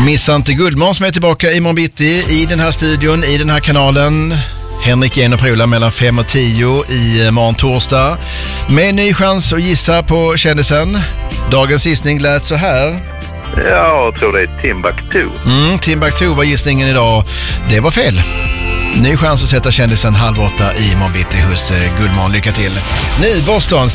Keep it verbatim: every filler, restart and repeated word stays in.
Missa inte Guldmorgon som är tillbaka i morgon bitti i den här studion, i den här kanalen. Henrik Jen och Frola mellan fem och tio i morgon torsdag. Med en ny chans att gissa på kändisen. Dagens gissning lät så här. Ja, jag tror det är Timbuktu. Mm, Timbuktu var gissningen idag. Det var fel. Ny chans att sätta kändisen halv åtta i morgon bitti hos Guldmorgon. Lycka till. Nu Boston.